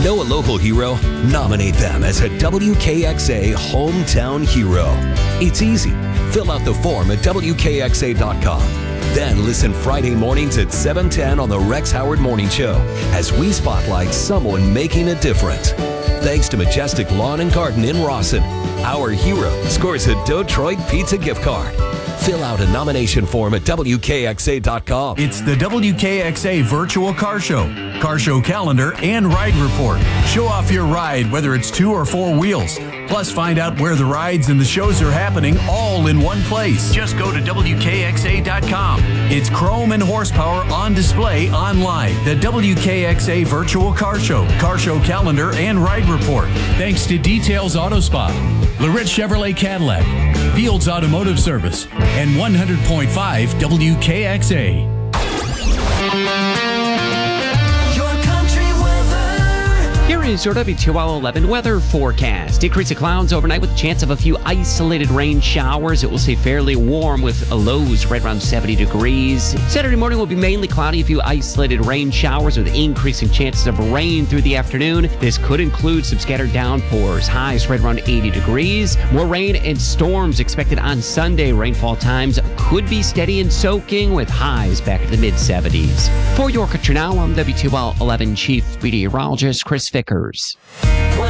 Know a local hero? Nominate them as a WKXA Hometown Hero. It's easy. Fill out the form at WKXA.com. Then listen Friday mornings at 7:10 on the Rex Howard Morning Show as we spotlight someone making a difference. Thanks to Majestic Lawn and Garden in Rawson, our hero scores a Detroit Pizza gift card. Fill out a nomination form at WKXA.com. It's the WKXA Virtual Car Show calendar, and ride report. Show off your ride, whether it's 2 or 4 wheels. Plus, find out where the rides and the shows are happening all in one place. Just go to WKXA.com. It's chrome and horsepower on display online. The WKXA Virtual Car Show calendar, and ride report. Thanks to Details Auto Spot, Lorette Chevrolet Cadillac, Fields Automotive Service, and 100.5 WKXA. Here is your WTOL 11 weather forecast. Decrease of clouds overnight with a chance of a few isolated rain showers. It will stay fairly warm with lows right around 70 degrees. Saturday morning will be mainly cloudy, a few isolated rain showers with increasing chances of rain through the afternoon. This could include some scattered downpours. Highs right around 80 degrees. More rain and storms expected on Sunday. Rainfall times could be steady and soaking with highs back to the mid-70s. For your Country Now, I'm WTOL 11 Chief Meteorologist Chris Vickers.